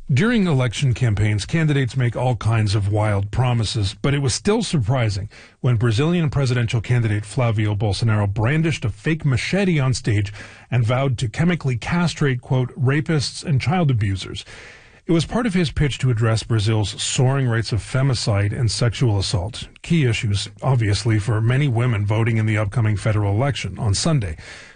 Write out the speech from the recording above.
During election campaigns, candidates make all kinds of wild promises, but it was still surprising when Brazilian presidential candidate Flavio Bolsonaro brandished a fake machete on stage and vowed to chemically castrate, quote, rapists and child abusers. It was part of his pitch to address Brazil's soaring rates of femicide and sexual assault, key issues, obviously, for many women voting in the upcoming federal election on Sunday.